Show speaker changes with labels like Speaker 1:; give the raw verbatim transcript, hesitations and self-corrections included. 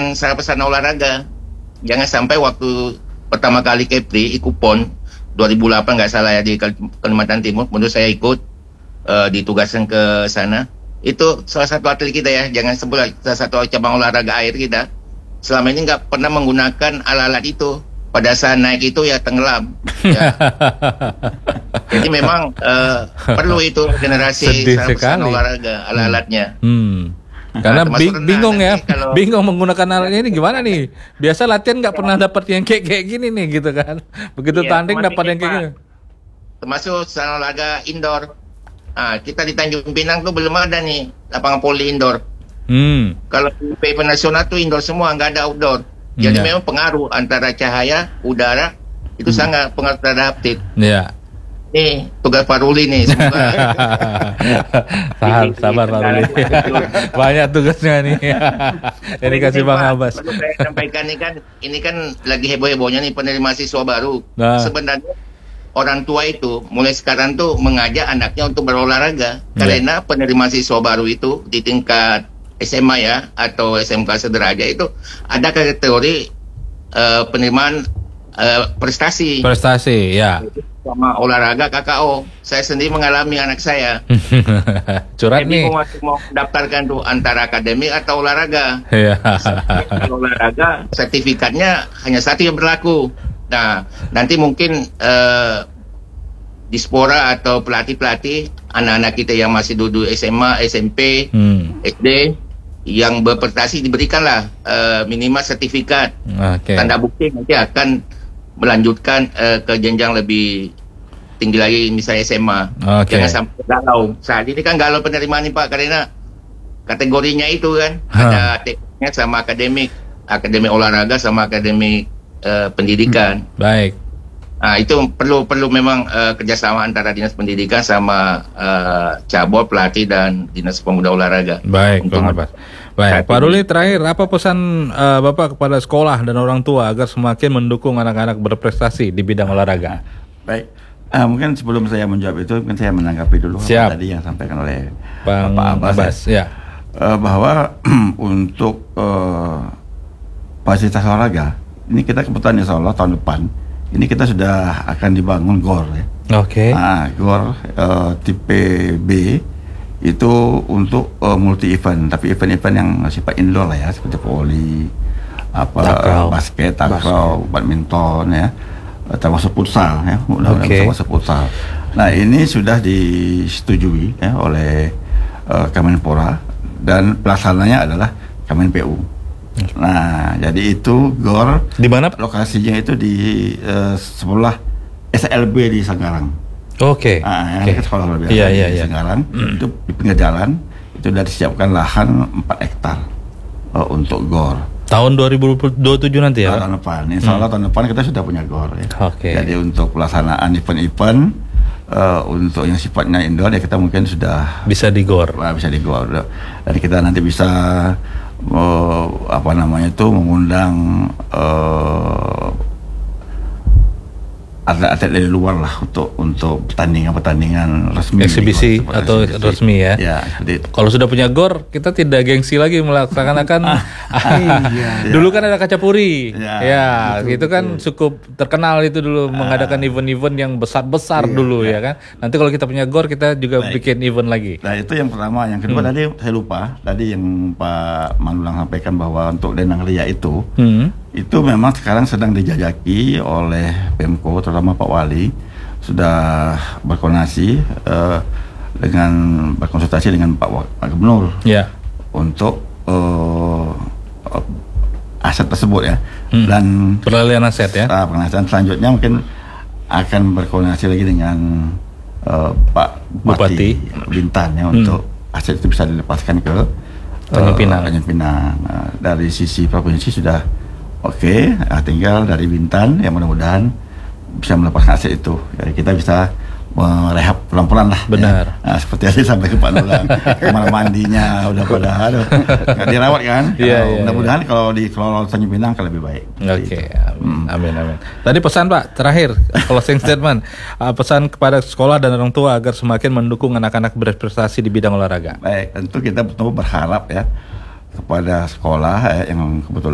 Speaker 1: pesan saya pesan olahraga. Jangan sampai waktu pertama kali Kepri ikut PON dua ribu delapan nggak salah ya di Kalimantan Timur, menurut saya ikut uh, ditugaskan ke sana. Itu salah satu atlet kita ya, jangan sebut salah satu cabang olahraga air kita. Selama ini nggak pernah menggunakan alat-alat itu. Pada saat naik itu ya tenggelam. Ya. Jadi memang uh, perlu itu generasi olahraga alat-alatnya.
Speaker 2: Hmm. Karena nah, bing- bingung ya, kalau... bingung menggunakan alat ini gimana nih? Biasa latihan nggak pernah dapat yang kayak kayak gini nih gitu kan. Begitu iya, tanding dapat yang kayak gini.
Speaker 1: Termasuk sana olahraga indoor. Ah, kita di Tanjung Pinang tuh belum ada nih lapangan poli indoor. Hmm. Kalau di event nasional tuh indoor semua, nggak ada outdoor. Jadi ya. Memang pengaruh antara cahaya, udara itu hmm. sangat pengaruh terhadap atlet.
Speaker 2: Iya.
Speaker 1: Nih tugas Pak Ruli nih, semoga.
Speaker 2: Sabar, sabar Pak Ruli. Banyak tugasnya nih. Ini kasih Bang Abbas.
Speaker 1: Perlu saya sampaikan ini kan, ini kan lagi heboh-hebohnya nih penerima siswa baru. Nah. Sebenarnya orang tua itu mulai sekarang tuh mengajak anaknya untuk berolahraga, yeah. Karena penerima siswa baru itu di tingkat S M A ya atau S M K sederajat itu ada kategori uh, penerimaan uh, prestasi.
Speaker 2: Prestasi, ya.
Speaker 1: Sama olahraga K K O. Saya sendiri mengalami anak saya.
Speaker 2: Curhat nih.
Speaker 1: Mau, mau daftarkan tuh antara akademik atau olahraga.
Speaker 2: Iya.
Speaker 1: Olahraga sertifikatnya hanya satu yang berlaku. Nah, nanti mungkin uh, dispora atau pelatih-pelatih anak-anak kita yang masih duduk S M A, S M P, hmm. S D yang berprestasi diberikanlah uh, minimal sertifikat, okay. Tanda bukti nanti akan melanjutkan uh, ke jenjang lebih tinggi lagi, misalnya S M A. Okay. Jangan sampai galau. Saat ini kan galau penerimaan nih Pak, karena kategorinya itu kan huh. ada tekniknya sama akademik, akademik olahraga sama akademik uh, pendidikan.
Speaker 2: Hmm. Baik.
Speaker 1: Nah, itu perlu perlu memang uh, kerjasama antara dinas pendidikan sama uh, cabur pelatih dan dinas pemuda olahraga.
Speaker 2: Baik, Bang Abbas. Baik, Pak Ruli, terakhir apa pesan uh, Bapak kepada sekolah dan orang tua agar semakin mendukung anak-anak berprestasi di bidang olahraga?
Speaker 3: Baik, uh, mungkin sebelum saya menjawab itu, mungkin saya menanggapi dulu apa tadi yang disampaikan oleh
Speaker 2: Bang
Speaker 3: Bapak Abbas,
Speaker 2: Abbas ya.
Speaker 3: Uh, bahwa untuk uh, fasilitas olahraga ini kita kebetulan insya Allah tahun depan ini kita sudah akan dibangun G O R ya.
Speaker 2: Oke. Okay.
Speaker 3: Nah, G O R uh, tipe B itu untuk uh, multi event, tapi event-event yang sifat indoor lah ya, seperti voli, apa takraw. basket, takraw, badminton ya, termasuk futsal ya, mudah-mudahan okay. termasuk futsal. Nah, ini sudah disetujui ya oleh uh, Kemenpora dan pelaksananya adalah Kemen P U. Nah, jadi itu G O R
Speaker 2: di mana
Speaker 3: lokasinya itu di uh, sebelah S L B di Sanggarang.
Speaker 2: Oke. Okay.
Speaker 3: Ah,
Speaker 2: okay.
Speaker 3: Yang sekolah luar biasa
Speaker 2: yeah,
Speaker 3: di
Speaker 2: yeah, yeah.
Speaker 3: Sanggarang mm. itu di pinggir jalan itu sudah disiapkan lahan empat hektar uh, untuk G O R.
Speaker 2: Tahun dua ribu dua puluh tujuh nanti ya?
Speaker 3: Tahun depan. Insya Allah hmm. tahun depan kita sudah punya G O R ya.
Speaker 2: Oke. Okay.
Speaker 3: Jadi untuk pelaksanaan event-event uh, untuk yang sifatnya indoor ya kita mungkin sudah
Speaker 2: bisa di G O R.
Speaker 3: Uh, bisa di G O R. Dan kita nanti bisa Uh, apa namanya itu mengundang uh, atlet-atlet dari luar lah untuk untuk pertandingan-pertandingan resmi,
Speaker 2: eksibisi gitu, atau eksibisi. resmi ya.
Speaker 3: Ya,
Speaker 2: kalau sudah punya G O R, kita tidak gengsi lagi melaksanakan. ah, iya. Dulu kan ada kaca puri, ya, ya itu, itu kan itu. cukup terkenal itu dulu ah, mengadakan event-event yang besar-besar iya, dulu iya. ya kan. Nanti kalau kita punya G O R, kita juga Baik. bikin event lagi.
Speaker 3: Nah itu yang pertama, yang kedua hmm. tadi saya lupa, tadi yang Pak Manulang sampaikan bahwa untuk Denang Ria itu. Hmm. Itu memang sekarang sedang dijajaki oleh Pemko, terutama Pak Wali sudah berkoordinasi uh, dengan berkonsultasi dengan Pak, Pak Gubernur
Speaker 2: yeah.
Speaker 3: untuk uh, aset tersebut ya hmm. dan
Speaker 2: peralihan aset ya.
Speaker 3: Uh, peralihan selanjutnya mungkin akan berkoordinasi lagi dengan uh, Pak Bupati, Bupati Bintan ya hmm. untuk aset itu bisa dilepaskan ke
Speaker 2: Tanjung Pinang.
Speaker 3: Uh, Tanjung Pinang. Uh, dari sisi provinsi sudah Oke, nah tinggal dari Bintan yang mudah-mudahan bisa melepaskan aset itu. Jadi kita bisa merehab pelan-pelan lah.
Speaker 2: Benar.
Speaker 3: Ya. Nah, seperti yang sampai ke Pak Nulang, kamar mandinya udah pada aduh, nggak dirawat kan?
Speaker 2: Iya, iya,
Speaker 3: mudah-mudahan
Speaker 2: iya.
Speaker 3: kalau dikelola Tanjung Pinang akan lebih baik.
Speaker 2: Oke, okay. hmm. amin amin. Tadi pesan Pak terakhir closing statement, uh, pesan kepada sekolah dan orang tua agar semakin mendukung anak-anak berprestasi di bidang olahraga.
Speaker 3: Baik, tentu kita betul berharap ya kepada sekolah eh, yang kebetulan